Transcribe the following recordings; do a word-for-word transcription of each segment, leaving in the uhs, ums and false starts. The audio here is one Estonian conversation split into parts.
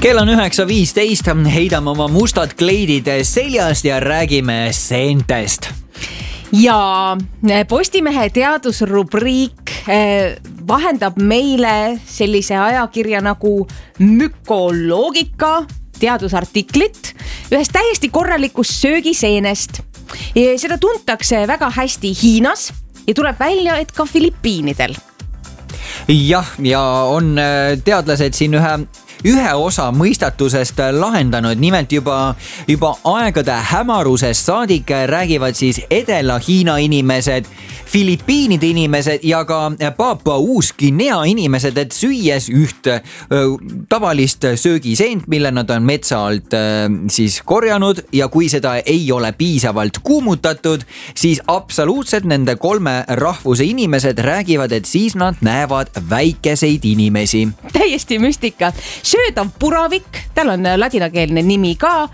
Kell on üheksa viisteist, heidame oma mustad kleidid seljast ja räägime seentest. Ja Postimehe teadusrubriik vahendab meile sellise ajakirja nagu Mykoloogika teadusartiklit ühest täiesti korralikust söögiseenest. Seda tuntakse väga hästi Hiinas ja tuleb välja, et ka Filipiinidel. Jah, ja on teadlased siin ühe ühe osa mõistatusest lahendanud, nimelt juba, juba aegade hämarusest saadik räägivad siis Edela-Hiina inimesed, Filipiinide inimesed ja ka Papua Uus-Guinea inimesed, et süües üht tavalist söögiseent, mille nad on metsa alt siis korjanud ja kui seda ei ole piisavalt kuumutatud, siis absoluutselt nende kolme rahvuse inimesed räägivad, et siis nad näevad väikeseid inimesi. Täiesti müstika. Sööd on puravik, tal on ladinakeelne nimi ka,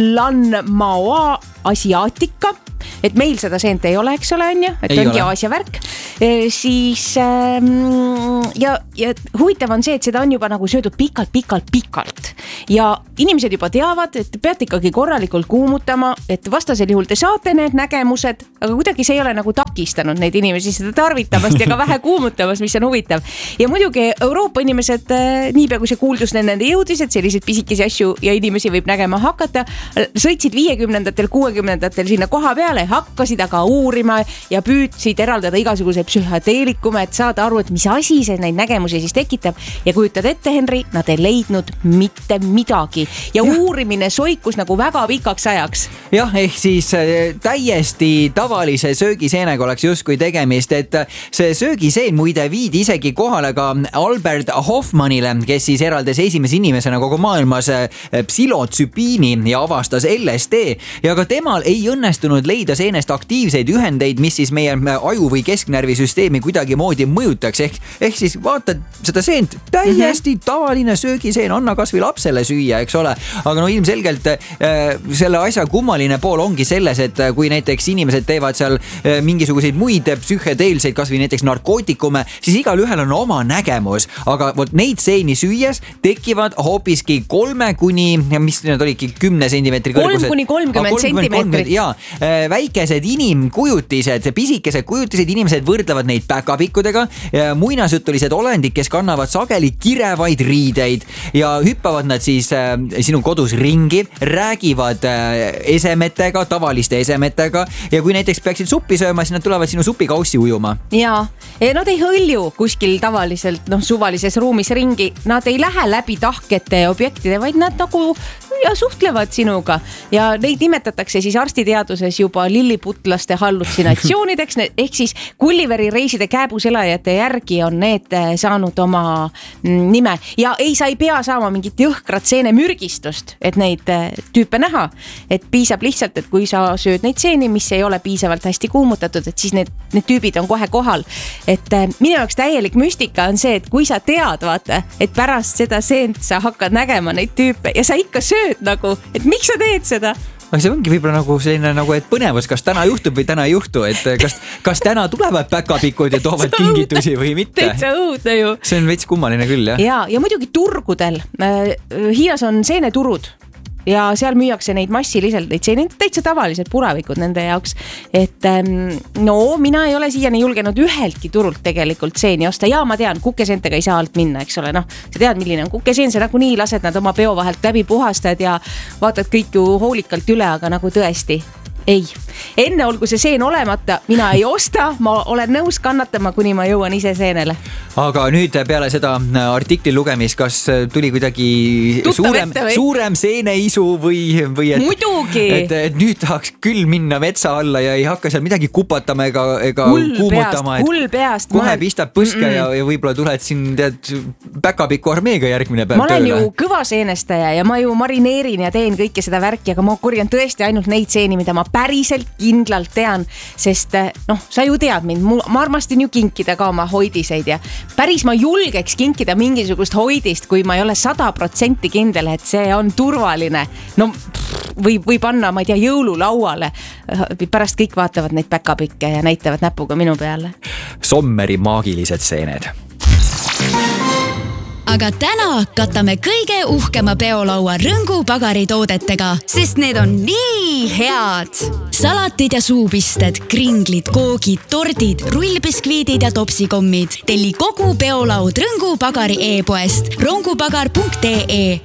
Lanmaoa asiatica, et meil seda seent ei ole, eks ole, on ju, et ongi Aasia värk. E, siis ähm, ja, ja huvitav on see, et seda on juba nagu söödud pikalt, pikalt, pikalt ja inimesed juba teavad, et peate ikkagi korralikult kuumutama, et vastasel juhul te saate need nägemused, aga kuidagi see ei ole nagu takistanud neid inimesi seda tarvitamast ja ka vähe kuumutamast, mis on huvitav. Ja muidugi Euroopa inimesed, niipea kui see kuuldus nende jõudis, et selliseid pisikesi asju ja inimesi võib nägema hakata, sõitsid viiekümnendatel, kuuekümnendatel sinna koha peale, hakkasid aga uurima ja püüdsid eraldada igasuguse psühhadeelikume, et saada aru, et mis asi see neid nägemusi siis tekitab. Ja kujutad ette, Henri, nad ei leidnud mitte midagi ja, ja. uurimine soikus nagu väga pikaks ajaks. Jah, ehk siis täiesti tavalise söögiseenega oleks justkui tegemist, et see söögiseen muide viidi isegi kohale ka Albert Hoffmanile, kes siis eraldas esimese inimesena kogu maailmas psilotsübiini ja avastas L S D ja ka temal ei õnnestunud leida seenest aktiivseid ühendeid, mis siis meie aju või kesknärvisüsteemi kuidagi moodi mõjutaks. Ehk, ehk siis vaatad seda seent, täiesti mm-hmm. tavaline söögiseen, anna kas või lapsele süüa, eks ole. Aga no ilmselgelt äh, selle asja kummaline pool ongi selles, et kui näiteks inimesed teevad seal äh, mingisuguseid muid psühhedeelseid, kas või näiteks narkootikume, siis igal ühel on oma nägemus. Aga vot neid seeni süües tekivad hoopiski kolme kuni, mis need olidki, kümne sentimeetri kõrgused. kolm kuni kolmkümmend sentimeetrit. Ja äh, väikesed inimkujutised, pisikesed kujutised, inimesed võrdlevad neid päkapikkudega, muinasjutulised olendid, kes kannavad sageli kirevaid riideid ja hüppavad nad siis äh, sinu kodus ringi, räägivad äh, esemetega, tavaliste esemetega ja kui näiteks peaksid suppi sööma, siis nad tulevad sinu supikaussi ujuma. Ja, nad ei hõlju kuskil tavaliselt, noh, suvalises ruumis ringi, nad ei lähe läbi tahkete objektide, vaid nad nagu ja suhtlevad sinuga ja neid nimetatakse siis arstiteaduses juba lilliputlaste hallutsinatsioonideks, ehk siis Gulliveri reiside kääbuselajate järgi on need saanud oma nime ja ei, sa ei pea saama mingit jõhkrat seenemürgistust, et neid tüüpe näha, et piisab lihtsalt, et kui sa sööd neid seeni, mis ei ole piisavalt hästi kuumutatud, et siis need, need tüübid on kohe kohal, et minu jaoks täielik müstika on see, et kui sa tead, vaata, et pärast seda seent sa hakkad nägema neid tüüpe ja sa ikka sööd nagu, et miks sa teed seda? Aga see ongi võib-olla nagu selline nagu, et põnevus, kas täna juhtub või täna ei juhtu, et kas, kas täna tulevad päkapikud ja toovad kingitusi või mitte. Täitsa õudne ju. See on veits kummaline küll, jah. Ja, ja muidugi turgudel. Hiinas on seeneturud ja seal müüakse neid massiliselt, neid seenid, täitsa tavalised puravikud nende jaoks. Et no, mina ei ole siiani julgenud üheltki turult tegelikult seeni osta. Ja ma tean, kukeseentega ei saa alt minna, eks ole. Noh, sa tead, milline on kukeseen, sa nagu nii lased nad oma peo vahelt läbi puhastad ja vaatad kõik ju hoolikalt üle, aga nagu tõesti ei. Enne olgu see seen olemata, mina ei osta, ma olen nõus kannatama, kuni ma jõuan ise seenele. Aga nüüd peale seda artikli lugemist, kas tuli kuidagi suurem, suurem seeneisu või, või et, muidugi. Et, et nüüd tahaks küll minna metsa alla ja ei hakka seal midagi kupatama ega, ega hull kuumutama. Peast, hull peast. Kohe ma... pistab põske mm -mm. ja, ja võib-olla tuled siin tead, päkapiku armeega järgmine päev tööle. Ma olen tööle. ju kõva seenestaja ja ma ju marineerin ja teen kõike seda värki, aga ma korjan tõesti ainult neid seeni, mida ma päriselt kindlalt tean, sest noh, sa ju tead mind, ma armastan ju kinkida ka oma hoidiseid ja päris ma julgeks kinkida mingisugust hoidist, kui ma ei ole sada protsenti kindel, et see on turvaline. No või, või panna, ma ei tea, jõululauale. Pärast kõik vaatavad neid päkapikke ja näitavad näpuga minu peale. Sommeri maagilised seened. aga täna katame kõige uhkema peolaua Rõngu Pagari toodetega, sest need on nii head. Salatid ja suupisted, kringlid, koogid, tordid, rullbiskviidid ja topsikommid. Telli kogu peolaud Rõngu Pagari e-poest rongupagar punkt ee.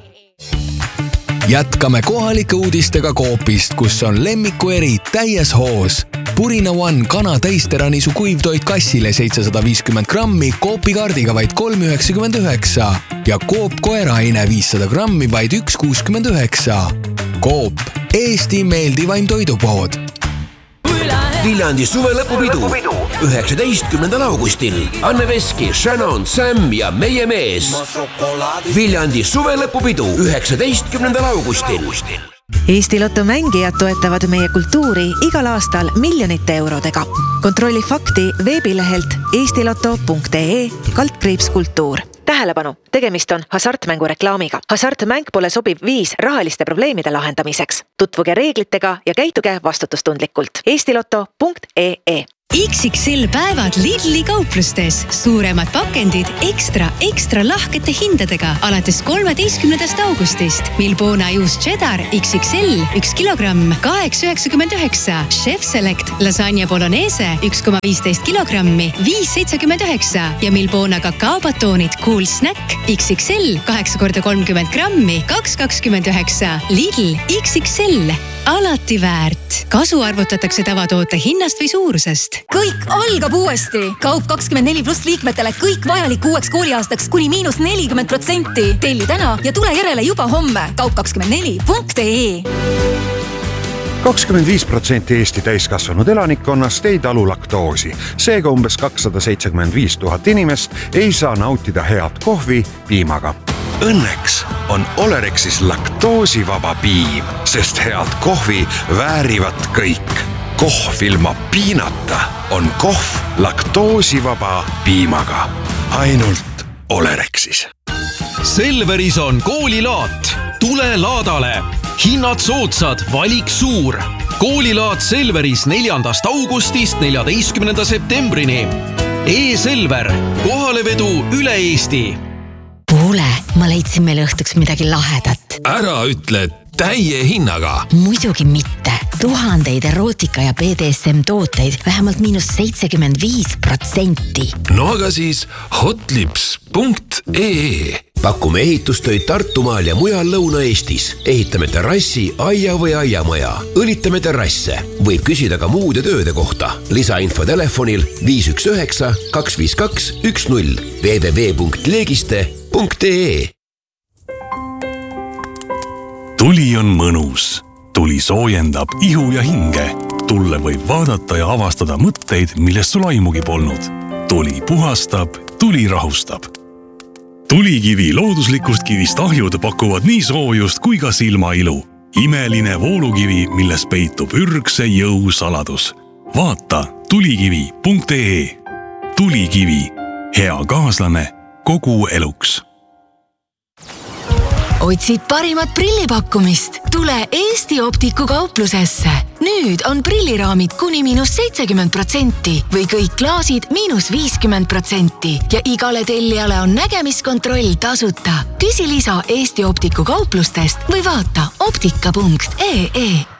Jätkame kohalike uudistega Coopist, kus on lemmiku eri täies hoos. Purina One kana täisteranisu kuivtoit kassile seitsesada viiskümmend grammi Coopi kaardiga vaid kolm üheksakümmend üheksa ja Coop koeraine viissada grammi vaid üks kuuskümmend üheksa. Coop, Eesti meeldivaim toidupood. Viljandi suvelõpupidu üheksateistkümnendal augustil. Anne Veski, Shannon, Sam ja meie mees. Viljandi suvelõpupidu üheksateistkümnendal augustil. Eesti Lotto mängijad toetavad meie kultuuri igal aastal miljonite eurodega. Kontrolli fakti veebilehelt eestiloto punkt ee kaldkriips kultuur. Tähelepanu, tegemist on hasartmängu reklaamiga. Hasartmäng pole sobiv viis rahaliste probleemide lahendamiseks. Tutvuge reeglitega ja käituge vastutustundlikult. eestiloto punkt ee. X X L päevad Lidli kauplustes. Suuremad pakendid ekstra, ekstra lahkete hindadega alates kolmeteistkümnendast augustist. Milbona juust cheddar X X L üks kilogramm kaheksa üheksakümmend üheksa. Chef Select lasagna bolognese üks koma viisteist kilogrammi viis seitsekümmend üheksa ja Milbona kakaobatoonid Cool Snack X X L kaheksa korda kolmkümmend grammi kaks kakskümmend üheksa. Lidl X X L. Alati väärt. Kasu arvutatakse tavatoote hinnast või suurusest. Kõik algab uuesti. Kaup kakskümmend neli pluss liikmetele kõik vajalik uueks kooliaastaks kuni miinus nelikümmend protsenti. Telli täna ja tule järele juba homme. kaup kakskümmend neli punkt ee. kakskümmend viis protsenti Eesti täiskasvanud elanikkonnast ei talu laktoosi. Seega umbes kakssada seitsekümmend viis tuhat inimest ei saa nautida head kohvi piimaga. Õnneks on Olerexis laktoosivaba piim, sest head kohvi väärivad kõik. Kohv ilma piinata on kohv laktoosivaba piimaga. Ainult Olerexis. Selveris on koolilaat. Tule laadale. Hinnad soodsad, valik suur. Koolilaat Selveris neljandast augustist neljateistkümnenda septembrini. E-Selver. Kohalevedu üle Eesti. Kuule, ma leidsin meile õhtuks midagi lahedat. Ära ütle täie hinnaga. Muidugi mitte. Tuhandeid erootika ja B D S M tooteid vähemalt miinus seitsekümmend viis protsenti. No aga siis hotlips punkt ee. Pakume ehitustöid Tartumaal ja mujal Lõuna-Eestis. Ehitame terrassi, aia või aiamaja. Õlitame terrasse. Võib küsida ka muude tööde kohta. Lisainfo telefonil viis üks üheksa kaks viis kaks üks null w w w punkt leegiste punkt ee. Tuli on mõnus. Tuli soojendab ihu ja hinge. Tulle võib vaadata ja avastada mõtteid, millest sul aimugi polnud. Tuli puhastab, tuli rahustab. Tulikivi looduslikust kivist ahjud pakuvad nii soojust kui ka silmailu. Imeline voolukivi, milles peitub ürgse jõu saladus. Vaata tulikivi punkt ee. Tulikivi. Hea kaaslane kogu eluks. Otsid parimat prillipakkumist? Tule Eesti Optiku kauplusesse. Nüüd on prilliraamid kuni miinus seitsekümmend protsenti või kõik klaasid miinus viiskümmend protsenti ja igale tellijale on nägemiskontroll tasuta. Küsi lisa Eesti Optiku kauplustest või vaata optika punkt ee.